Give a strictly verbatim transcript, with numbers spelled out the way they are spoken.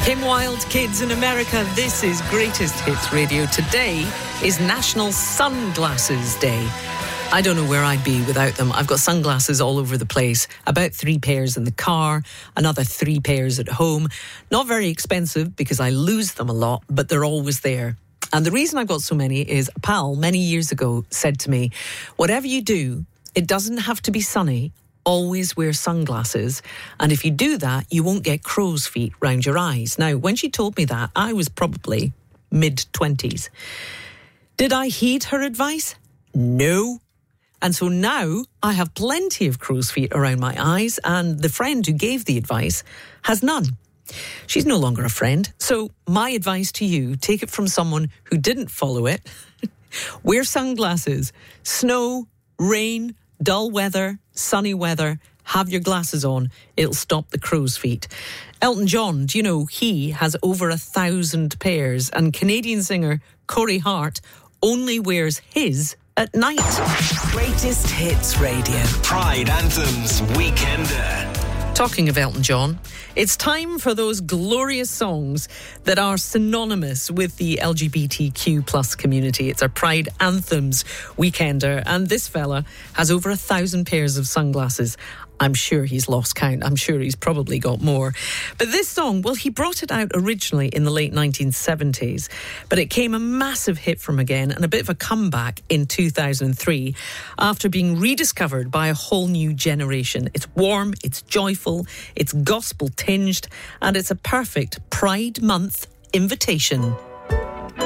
Kim Wilde, Kids in America. This is Greatest Hits Radio. Today is National Sunglasses Day. I don't know where I'd be without them. I've got sunglasses all over the place. About three pairs in the car, another three pairs at home. Not very expensive because I lose them a lot, but they're always there. And the reason I've got so many is a pal many years ago said to me, whatever you do, it doesn't have to be sunny. Always wear sunglasses. And if you do that, you won't get crow's feet round your eyes. Now, when she told me that, I was probably mid-twenties. Did I heed her advice? No. And so now I have plenty of crow's feet around my eyes, and the friend who gave the advice has none. She's no longer a friend. So my advice to you, take it from someone who didn't follow it. Wear sunglasses. Snow, rain, dull weather, sunny weather, have your glasses on. It'll stop the crow's feet. Elton John, do you know, he has over a thousand pairs, and Canadian singer Corey Hart only wears his at night. Greatest Hits Radio. Pride Anthems Weekender. Talking of Elton John, it's time for those glorious songs that are synonymous with the L G B T Q plus community. It's our Pride Anthems Weekender, and this fella has over a thousand pairs of sunglasses. I'm sure he's lost count. I'm sure he's probably got more. But this song, well, he brought it out originally in the late nineteen seventies, but it came a massive hit from again and a bit of a comeback in two thousand three after being rediscovered by a whole new generation. It's warm, it's joyful, it's gospel tinged, and it's a perfect Pride Month invitation.